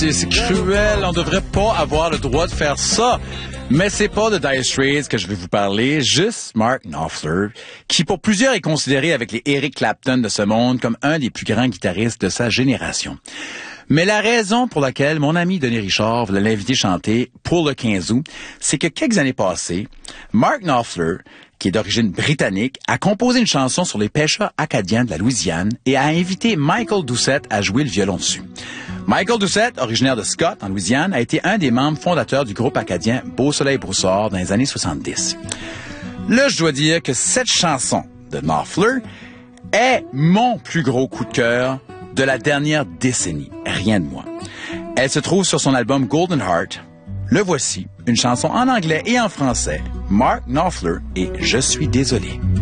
C'est cruel, on devrait pas avoir le droit de faire ça. Mais c'est pas de Dire Straits que je vais vous parler, juste Mark Knopfler, qui pour plusieurs est considéré avec les Eric Clapton de ce monde comme un des plus grands guitaristes de sa génération. Mais la raison pour laquelle mon ami Denis Richard voulait l'inviter chanter pour le 15 août, c'est que quelques années passées, Mark Knopfler, qui est d'origine britannique, a composé une chanson sur les pêcheurs acadiens de la Louisiane et a invité Michael Doucette à jouer le violon dessus. Michael Doucette, originaire de Scott, en Louisiane, a été un des membres fondateurs du groupe acadien Beau Soleil Broussard dans les années 70. Là, je dois dire que cette chanson de Knopfler est mon plus gros coup de cœur de la dernière décennie, rien de moins. Elle se trouve sur son album Golden Heart. Le voici, une chanson en anglais et en français, Mark Knopfler et Je suis désolé.